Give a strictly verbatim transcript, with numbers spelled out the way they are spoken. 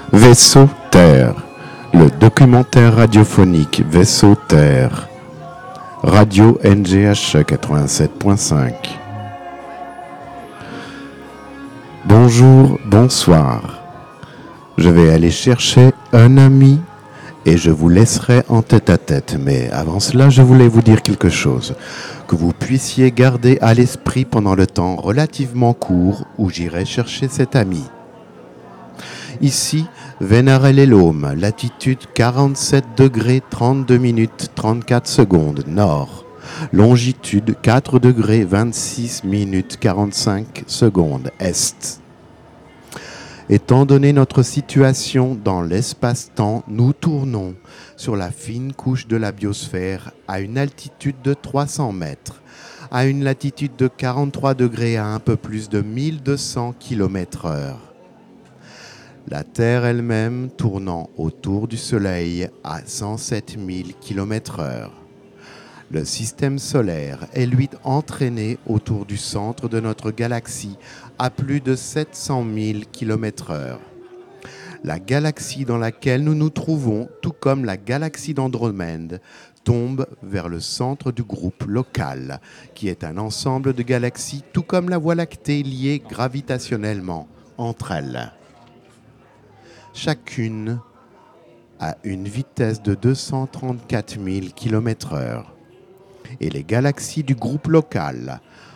Vaisseau Terre, le documentaire radiophonique Vaisseau Terre, Radio N G H quatre-vingt-sept point cinq. Bonjour, bonsoir. Je vais aller chercher un ami et je vous laisserai en tête-à-tête. Mais avant cela, je voulais vous dire quelque chose que vous puissiez garder à l'esprit pendant le temps relativement court où j'irai chercher cet ami. Ici, Vénérel-les-Laumes, latitude quarante-sept degrés trente-deux minutes trente-quatre secondes nord, longitude quatre degrés vingt-six minutes quarante-cinq secondes est. Étant donné notre situation dans l'espace-temps, nous tournons sur la fine couche de la biosphère à une altitude de trois cents mètres, à une latitude de quarante-trois degrés à un peu plus de mille deux cents kilomètres heure. La Terre elle-même tournant autour du Soleil à cent sept mille kilomètres heure. Le système solaire est lui entraîné autour du centre de notre galaxie à plus de sept cent mille kilomètres heure. La galaxie dans laquelle nous nous trouvons, tout comme la galaxie d'Andromède, tombe vers le centre du groupe local, qui est un ensemble de galaxies, tout comme la Voie lactée liée gravitationnellement entre elles. Chacune a une vitesse de deux cent trente-quatre mille kilomètres heure. Et les galaxies du groupe local